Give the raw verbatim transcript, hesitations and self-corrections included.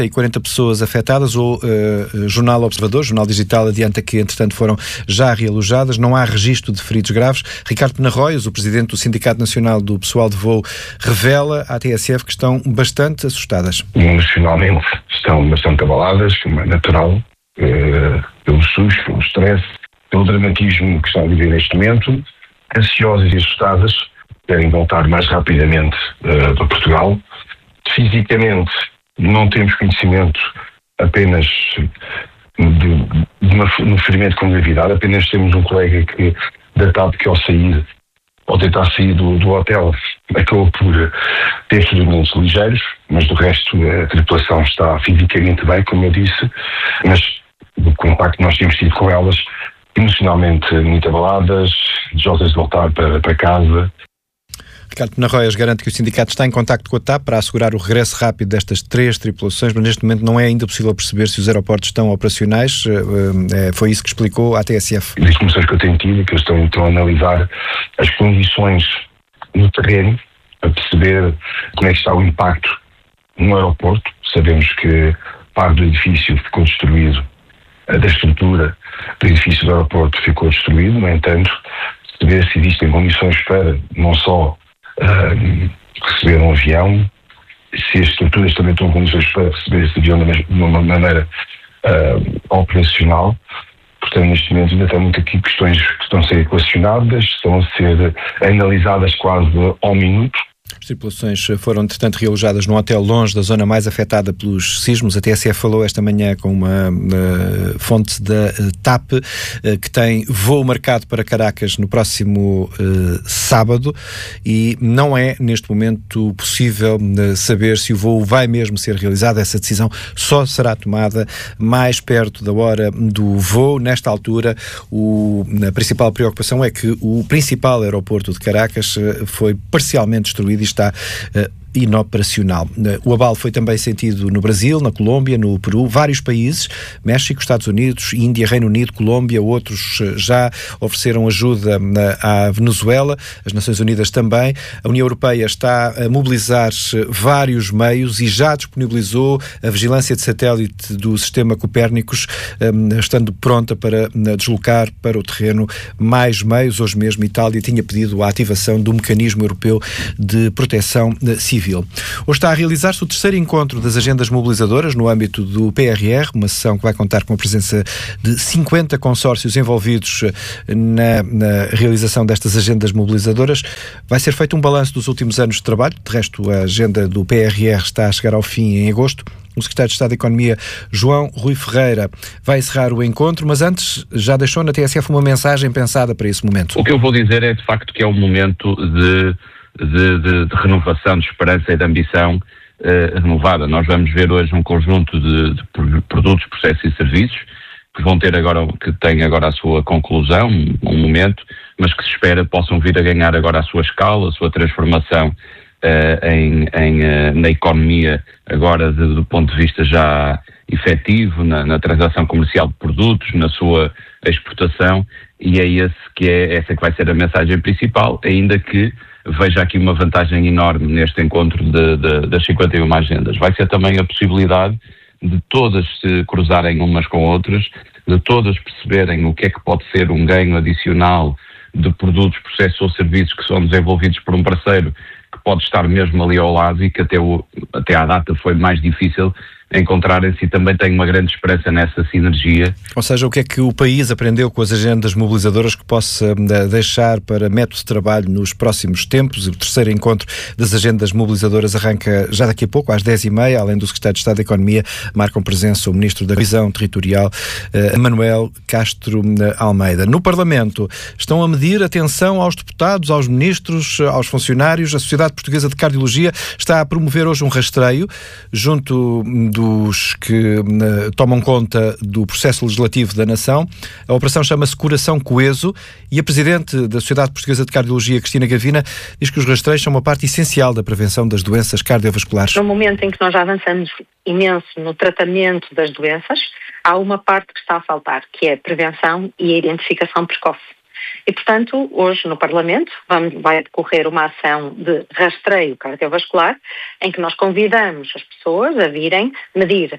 e quarenta pessoas afetadas. O uh, Jornal Observador, Jornal Digital, adianta que, entretanto, foram já realojadas. Não há registro de feridos graves. Ricardo Penarroias, o presidente do Sindicato Nacional do Pessoal de Voo, revela à T S F que estão bastante assustadas. Emocionalmente estão bastante abaladas, como é natural, uh, pelo susto, pelo stress, pelo dramatismo que estão a viver neste momento, ansiosas e assustadas, querem voltar mais rapidamente uh, para Portugal. Fisicamente, não temos conhecimento apenas de, de uma, um ferimento com gravidade, apenas temos um colega que, da TAP, que ao sair, ao tentar sair do, do hotel, acabou por ter ferimentos ligeiros, mas do resto a tripulação está fisicamente bem, como eu disse, mas o contacto que nós temos tido com elas, emocionalmente muito abaladas, desejosas de voltar para, para casa. Ricardo Penarroias garante que o sindicato está em contacto com a TAP para assegurar o regresso rápido destas três tripulações, mas neste momento não é ainda possível perceber se os aeroportos estão operacionais. Foi isso que explicou à T S F. As informações que eu tenho tido, que eu estou então a analisar as condições no terreno, a perceber como é que está o impacto no aeroporto. Sabemos que parte do edifício ficou destruído, da estrutura do edifício do aeroporto ficou destruído, no entanto, saber se existem condições para não só Uh, receber um avião, se as estruturas também estão em condições para receber esse avião de uma maneira uh, operacional. Portanto, neste momento ainda temos aqui questões que estão a ser equacionadas, estão a ser analisadas quase ao minuto. As tripulações foram, entretanto, realojadas num hotel longe da zona mais afetada pelos sismos. A T S F falou esta manhã com uma uh, fonte da uh, TAP, uh, que tem voo marcado para Caracas no próximo uh, sábado, e não é, neste momento, possível uh, saber se o voo vai mesmo ser realizado. Essa decisão só será tomada mais perto da hora do voo. Nesta altura, o, a principal preocupação é que o principal aeroporto de Caracas uh, foi parcialmente destruído e está uh, inoperacional. O abalo foi também sentido no Brasil, na Colômbia, no Peru, vários países, México, Estados Unidos, Índia, Reino Unido, Colômbia, outros já ofereceram ajuda à Venezuela, as Nações Unidas também. A União Europeia está a mobilizar vários meios e já disponibilizou a vigilância de satélite do sistema Copérnicos, estando pronta para deslocar para o terreno mais meios. Hoje mesmo, a Itália tinha pedido a ativação do mecanismo europeu de proteção civil. Hoje está a realizar-se o terceiro encontro das agendas mobilizadoras no âmbito do P R R, uma sessão que vai contar com a presença de cinquenta consórcios envolvidos na, na realização destas agendas mobilizadoras. Vai ser feito um balanço dos últimos anos de trabalho. De resto, a agenda do P R R está a chegar ao fim em agosto. O secretário de Estado da Economia, João Rui Ferreira, vai encerrar o encontro, mas antes já deixou na T S F uma mensagem pensada para esse momento. O que eu vou dizer é, de facto, que é um momento de De, de, de renovação, de esperança e de ambição uh, renovada. Nós vamos ver hoje um conjunto de, de produtos, processos e serviços que vão ter agora, que têm agora a sua conclusão, um, um momento, mas que se espera possam vir a ganhar agora a sua escala, a sua transformação uh, em, em, uh, na economia, agora de, do ponto de vista já efetivo, na, na transação comercial de produtos, na sua exportação, e é esse que é, essa que vai ser a mensagem principal, ainda que veja aqui uma vantagem enorme neste encontro de, de, das cinquenta e uma agendas. Vai ser também a possibilidade de todas se cruzarem umas com outras, de todas perceberem o que é que pode ser um ganho adicional de produtos, processos ou serviços que são desenvolvidos por um parceiro que pode estar mesmo ali ao lado e que até, o, até à data foi mais difícil encontrarem-se, e também tenho uma grande esperança nessa sinergia. Ou seja, o que é que o país aprendeu com as agendas mobilizadoras que possa deixar para método de trabalho nos próximos tempos? O terceiro encontro das agendas mobilizadoras arranca já daqui a pouco, às dez e meia, além do secretário de Estado da Economia, marcam presença o ministro da Visão Territorial, Manuel Castro Almeida. No Parlamento estão a medir atenção aos deputados, aos ministros, aos funcionários. A Sociedade Portuguesa de Cardiologia está a promover hoje um rastreio junto do dos que uh, tomam conta do processo legislativo da nação. A operação chama-se Coração Coeso e a Presidente da Sociedade Portuguesa de Cardiologia, Cristina Gavina, diz que os rastreios são uma parte essencial da prevenção das doenças cardiovasculares. No momento em que nós já avançamos imenso no tratamento das doenças, há uma parte que está a faltar, que é a prevenção e a identificação precoce. E, portanto, hoje no Parlamento vamos, vai decorrer uma ação de rastreio cardiovascular em que nós convidamos as pessoas a virem medir